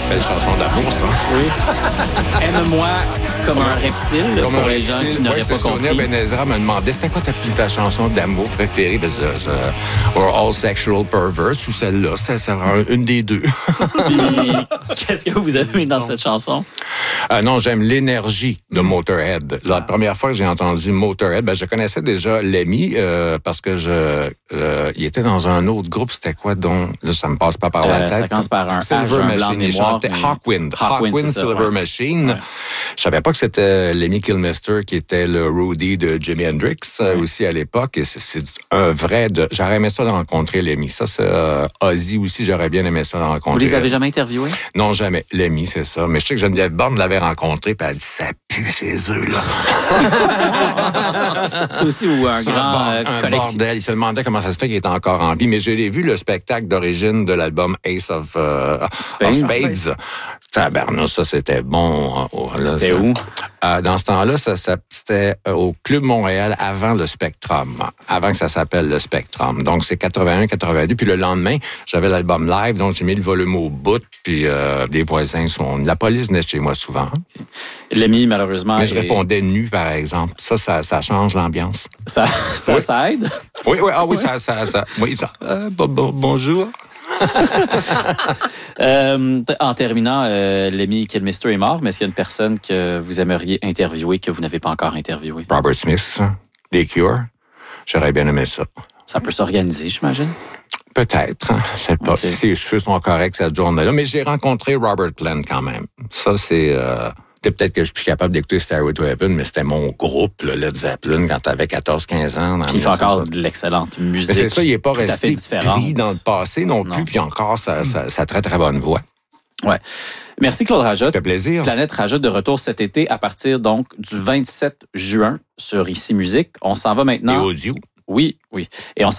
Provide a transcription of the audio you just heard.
Belle chanson d'amour, ça. Oui. Aime-moi comme un reptile, Comme pour un les gens reptile. qui n'auraient pas Sonia compris. Benezra me demandait c'était quoi ta chanson d'amour préférée? Ben, or All Sexual Perverts ou celle-là. C'est une des deux. Puis, qu'est-ce que vous avez dans cette chanson? Non, j'aime l'énergie de Motorhead. La première fois que j'ai entendu Motorhead, ben, je connaissais déjà Lemmy parce que il était dans un autre groupe. C'était quoi donc? Là, ça me passe pas par la tête. Ça commence par un H, Silver un blanc de Machine. Il mémoire, chantait mais... Hawkwind, Silver Machine. Ouais. Je savais pas que c'était Lemmy Kilmister qui était le roadie de Jimi Hendrix aussi à l'époque. Et c'est un vrai... J'aurais aimé ça de rencontrer Lemmy. Ça, c'est Ozzy aussi, j'aurais bien aimé ça de rencontrer. Vous les avez jamais interviewés? Non, jamais. Lemmy, c'est ça. Mais je sais que Geneviève Borne l'avait rencontré, puis elle dit ça pue chez eux, là. C'est aussi où un grand collection. Bordel. Il se demandait comment ça se fait qu'il est encore en vie. Mais je l'ai vu, le spectacle d'origine de l'album Ace of Spades. Tabarnouche, ça, c'était bon. C'était où? Dans ce temps-là, c'était au Club Montréal avant le Spectrum. Avant que ça s'appelle le Spectrum. Donc, c'est 81-82. Puis le lendemain, j'avais l'album live. Donc, j'ai mis le volume au bout. Puis les voisins La police venait chez moi souvent. Lemmy, malheureusement... Mais je répondais nu, par exemple. Ça change l'ambiance. Ça aide? Oui, bonjour. En terminant, Lemmy Kilmister est mort, mais est-ce qu'il y a une personne que vous aimeriez interviewer que vous n'avez pas encore interviewé? Robert Smith, des Cure. J'aurais bien aimé ça. Ça peut s'organiser, j'imagine? Peut-être. Je sais pas si ses cheveux sont corrects cette journée-là. Mais j'ai rencontré Robert Plant quand même. Ça, c'est... peut-être que je suis plus capable d'écouter Stairway to Heaven, mais c'était mon groupe, le Led Zeppelin, quand t'avais 14-15 ans. Puis il fait encore de l'excellente musique. Mais c'est ça, il n'est pas resté pris dans le passé non plus, puis encore sa très, très bonne voix. Ouais. Merci Claude Rajotte. Ça fait plaisir. Planète Rajotte de retour cet été à partir donc du 27 juin sur Ici Musique. On s'en va maintenant. Et audio. Oui. Et on